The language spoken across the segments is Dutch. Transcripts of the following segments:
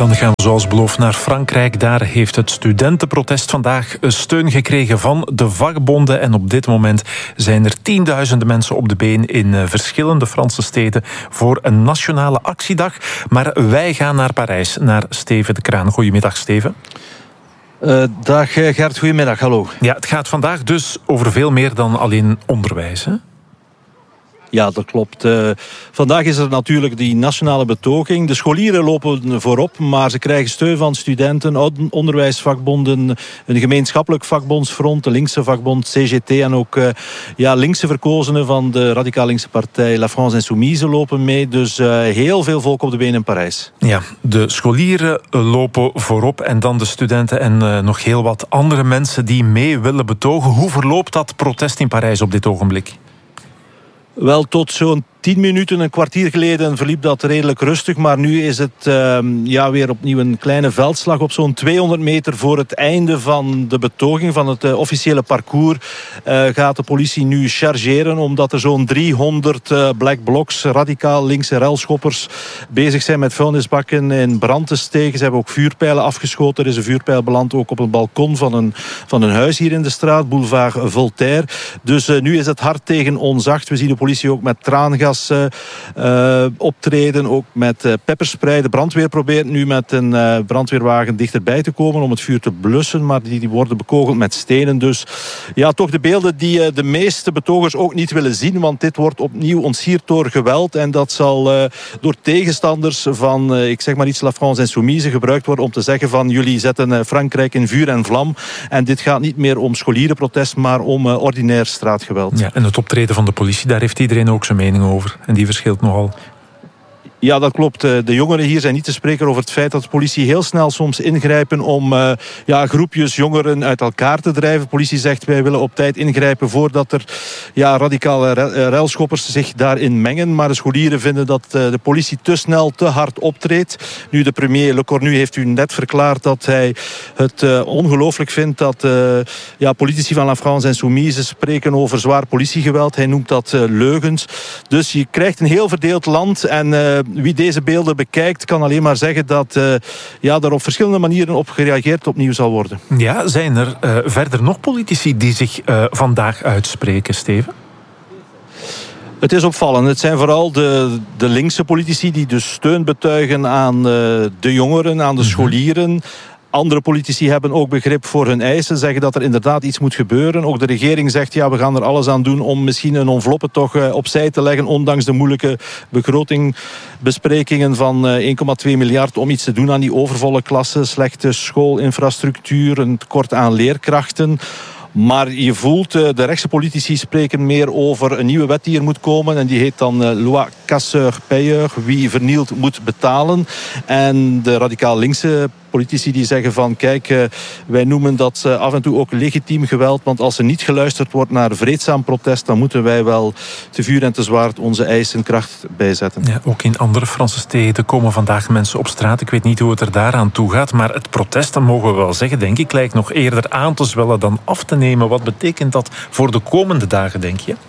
Dan gaan we zoals beloofd naar Frankrijk. Daar heeft het studentenprotest vandaag steun gekregen van de vakbonden. En op dit moment zijn er tienduizenden mensen op de been in verschillende Franse steden voor een nationale actiedag. Maar wij gaan naar Parijs, naar Steven de Kraan. Goedemiddag, Steven. Dag Gert, goedemiddag, hallo. Ja, het gaat vandaag dus over veel meer dan alleen onderwijs, hè? Ja, dat klopt. Vandaag is er natuurlijk die nationale betoging. De scholieren lopen voorop, maar ze krijgen steun van studenten, onderwijsvakbonden, een gemeenschappelijk vakbondsfront, de linkse vakbond CGT en ook linkse verkozenen van de radicaal linkse partij La France Insoumise lopen mee. Dus heel veel volk op de been in Parijs. Ja, de scholieren lopen voorop en dan de studenten en nog heel wat andere mensen die mee willen betogen. Hoe verloopt dat protest in Parijs op dit ogenblik? Wel, tot zo'n 10 minuten, een kwartier geleden verliep dat redelijk rustig. Maar nu is het weer opnieuw een kleine veldslag. Op zo'n 200 meter voor het einde van de betoging, van het officiële parcours, gaat de politie nu chargeren. Omdat er zo'n 300 black blocs, radicaal linkse relschoppers, bezig zijn met vuilnisbakken in brand te steken. Ze hebben ook vuurpijlen afgeschoten. Er is een vuurpijl beland ook op een balkon van een huis hier in de straat, boulevard Voltaire. Dus nu is het hard tegen onzacht. We zien de politie ook met traangas optreden, ook met pepperspray. De brandweer probeert nu met een brandweerwagen dichterbij te komen om het vuur te blussen, maar die worden bekogeld met stenen. Dus ja, toch de beelden die de meeste betogers ook niet willen zien, want dit wordt opnieuw ontsierd door geweld en dat zal door tegenstanders van, ik zeg maar iets, La France Insoumise gebruikt worden om te zeggen van jullie zetten Frankrijk in vuur en vlam en dit gaat niet meer om scholierenprotest, maar om ordinair straatgeweld. Ja, en het optreden van de politie, daar heeft iedereen ook zijn mening over. En die verschilt nogal. Ja, dat klopt. De jongeren hier zijn niet te spreken over het feit dat de politie heel snel soms ingrijpen om groepjes jongeren uit elkaar te drijven. De politie zegt wij willen op tijd ingrijpen voordat er radicale ruilschoppers zich daarin mengen. Maar de scholieren vinden dat de politie te snel, te hard optreedt. Nu, de premier Le Cornu heeft u net verklaard dat hij het ongelooflijk vindt dat politici van La France Insoumise spreken over zwaar politiegeweld. Hij noemt dat leugens. Dus je krijgt een heel verdeeld land en wie deze beelden bekijkt kan alleen maar zeggen dat er op verschillende manieren op gereageerd opnieuw zal worden. Ja, zijn er verder nog politici die zich vandaag uitspreken, Steven? Het is opvallend. Het zijn vooral de linkse politici die dus steun betuigen aan de jongeren, aan de scholieren. Andere politici hebben ook begrip voor hun eisen, zeggen dat er inderdaad iets moet gebeuren. Ook de regering zegt, we gaan er alles aan doen om misschien een enveloppe toch opzij te leggen, ondanks de moeilijke begrotingbesprekingen van 1,2 miljard om iets te doen aan die overvolle klassen, slechte schoolinfrastructuur, een tekort aan leerkrachten. Maar je voelt, de rechtse politici spreken meer over een nieuwe wet die er moet komen. En die heet dan loi casseur-payeur. Wie vernielt moet betalen. En de radicaal linkse politici die zeggen van kijk, wij noemen dat af en toe ook legitiem geweld. Want als er niet geluisterd wordt naar vreedzaam protest, dan moeten wij wel te vuur en te zwaard onze eisen kracht bijzetten. Ja, ook in andere Franse steden komen vandaag mensen op straat. Ik weet niet hoe het er daaraan toe gaat. Maar het protest, dat mogen we wel zeggen, denk ik, lijkt nog eerder aan te zwellen dan af te nemen. Wat betekent dat voor de komende dagen, denk je?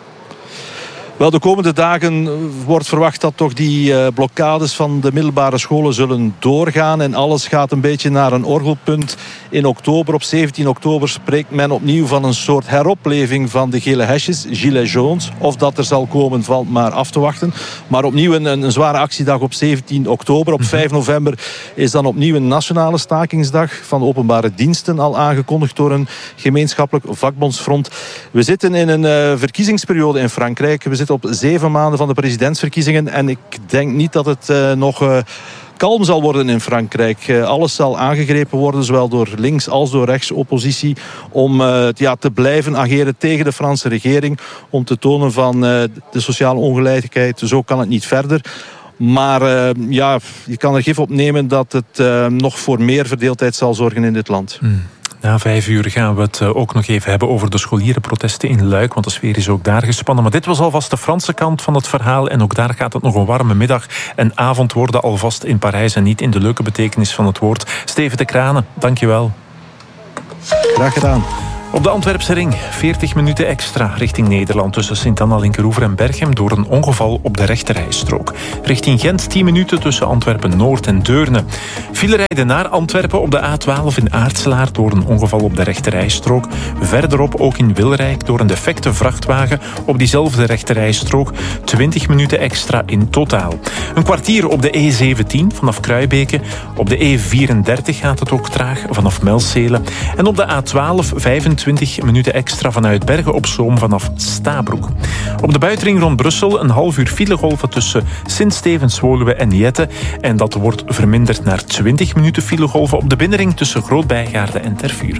Wel, de komende dagen wordt verwacht dat toch die blokkades van de middelbare scholen zullen doorgaan. En alles gaat een beetje naar een orgelpunt in oktober. Op 17 oktober spreekt men opnieuw van een soort heropleving van de gele hesjes, gilets jaunes. Of dat er zal komen, valt maar af te wachten. Maar opnieuw een zware actiedag op 17 oktober. Op 5 november is dan opnieuw een nationale stakingsdag van de openbare diensten, al aangekondigd door een gemeenschappelijk vakbondsfront. We zitten in een verkiezingsperiode in Frankrijk. We zitten op 7 maanden van de presidentsverkiezingen. En ik denk niet dat het nog kalm zal worden in Frankrijk. Alles zal aangegrepen worden, zowel door links als door rechts oppositie, om te blijven ageren tegen de Franse regering, om te tonen van de sociale ongelijkheid. Zo kan het niet verder. Maar je kan er gif op nemen dat het nog voor meer verdeeldheid zal zorgen in dit land. Na 5 uur gaan we het ook nog even hebben over de scholierenprotesten in Luik, want de sfeer is ook daar gespannen. Maar dit was alvast de Franse kant van het verhaal en ook daar gaat het nog een warme middag en avond worden, alvast in Parijs en niet in de leuke betekenis van het woord. Steven de Kraan, dankjewel. Graag gedaan. Op de Antwerpse ring 40 minuten extra richting Nederland tussen Sint-Anna, Linkeroever en Berchem door een ongeval op de rechterrijstrook. Richting Gent 10 minuten tussen Antwerpen-Noord en Deurne. File rijden naar Antwerpen op de A12 in Aartselaar door een ongeval op de rechterrijstrook. Verderop ook in Wilrijk door een defecte vrachtwagen op diezelfde rechterrijstrook. 20 minuten extra in totaal. Een kwartier op de E17 vanaf Kruibeke. Op de E34 gaat het ook traag vanaf Melcelen. En op de A12 25 minuten extra vanuit Bergen op Zoom vanaf Stabroek. Op de buitenring rond Brussel een half uur filegolven tussen Sint-Stevens-Woluwe en Jette. En dat wordt verminderd naar 20 minuten filegolven op de binnenring tussen Groot-Bijgaarde en Tervuur.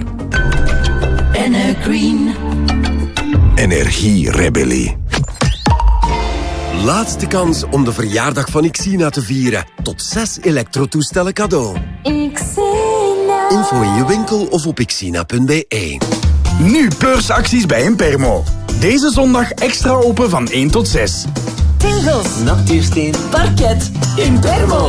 Green. Energierebellie. Laatste kans om de verjaardag van Xina te vieren. Tot 6 elektrotoestellen cadeau. Xina. Info in je winkel of op xina.be. Nu beursacties bij Impermo. Deze zondag extra open van 1 tot 6. Tingels. Natuursteen. Parket. Impermo.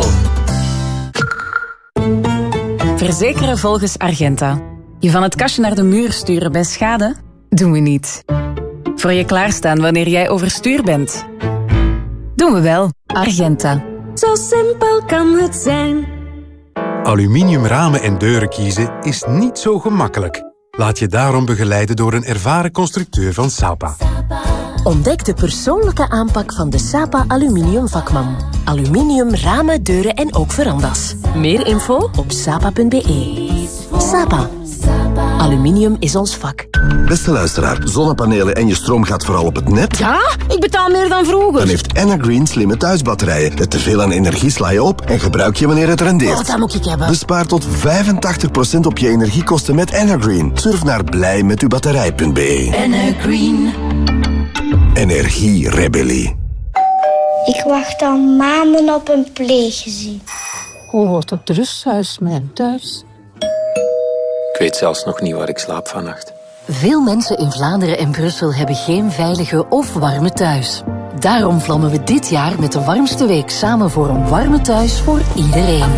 Verzekeren volgens Argenta. Je van het kastje naar de muur sturen bij schade? Doen we niet. Voor je klaarstaan wanneer jij overstuur bent? Doen we wel. Argenta. Zo simpel kan het zijn. Aluminium ramen en deuren kiezen is niet zo gemakkelijk. Laat je daarom begeleiden door een ervaren constructeur van Sapa. Ontdek de persoonlijke aanpak van de Sapa Aluminium Vakman. Aluminium ramen, deuren en ook verandas. Meer info op sapa.be. Sapa. Aluminium is ons vak. Beste luisteraar, zonnepanelen en je stroom gaat vooral op het net? Ja, ik betaal meer dan vroeger. Dan heeft Energreen slimme thuisbatterijen. Het teveel aan energie sla je op en gebruik je wanneer het rendeert. Oh, dat moet ik hebben. Bespaar tot 85% op je energiekosten met Energreen. Surf naar blijmetubatterij.be. Green. Energierebellie. Ik wacht al maanden op een pleeggezin. Hoe wordt het rusthuis mijn thuis? Ik weet zelfs nog niet waar ik slaap vannacht. Veel mensen in Vlaanderen en Brussel hebben geen veilige of warme thuis. Daarom vlammen we dit jaar met de warmste week samen voor een warme thuis voor iedereen.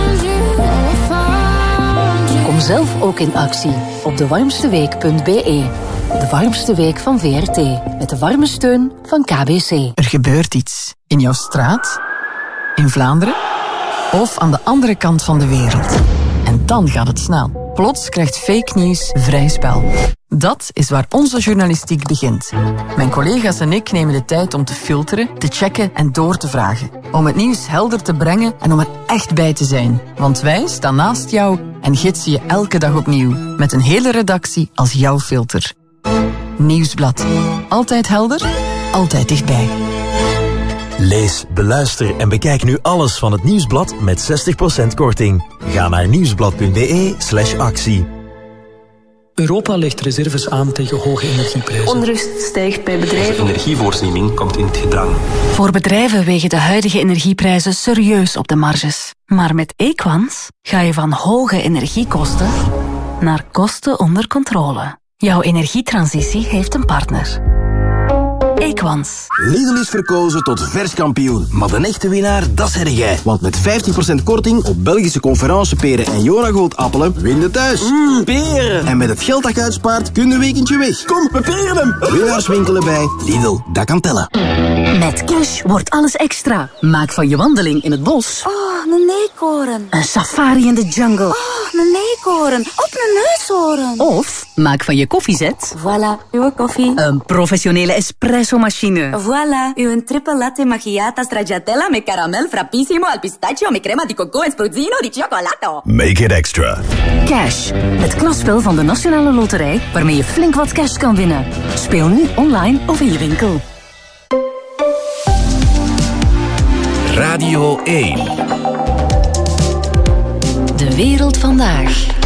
Kom zelf ook in actie op dewarmsteweek.be. De warmste week van VRT. Met de warme steun van KBC. Er gebeurt iets. In jouw straat, in Vlaanderen of aan de andere kant van de wereld. En dan gaat het snel. Plots krijgt fake nieuws vrij spel. Dat is waar onze journalistiek begint. Mijn collega's en ik nemen de tijd om te filteren, te checken en door te vragen. Om het nieuws helder te brengen en om er echt bij te zijn. Want wij staan naast jou en gidsen je elke dag opnieuw. Met een hele redactie als jouw filter. Nieuwsblad. Altijd helder, altijd dichtbij. Lees, beluister en bekijk nu alles van het Nieuwsblad met 60% korting. Ga naar nieuwsblad.be/actie. Europa legt reserves aan tegen hoge energieprijzen. Onrust stijgt bij bedrijven. De energievoorziening komt in het gedrang. Voor bedrijven wegen de huidige energieprijzen serieus op de marges. Maar met Equans ga je van hoge energiekosten naar kosten onder controle. Jouw energietransitie heeft een partner. Equans. Lidl is verkozen tot verskampioen. Maar de echte winnaar, dat zeg jij. Want met 15% korting op Belgische conferenceperen en Jonagold appelen, win je thuis. Peren! En met het geld dat je uitspaart, kun je een weekendje weg. Kom, we peren hem! Winnaars winkelen bij Lidl, dat kan tellen. Met cash wordt alles extra. Maak van je wandeling in het bos. Oh, een eekhoorn. Een safari in de jungle. Oh, een eekhoorn. Op een neushoorn. Of maak van je koffiezet. Voilà, uw koffie. Een professionele espresso-machine. Voilà, uw triple latte macchiato stracciatella met caramel frappissimo al pistachio met crema di coco en spruzzino di cioccolato. Make it extra. Cash, het klasspel van de Nationale Loterij waarmee je flink wat cash kan winnen. Speel nu online of in je winkel. Radio 1. De wereld vandaag.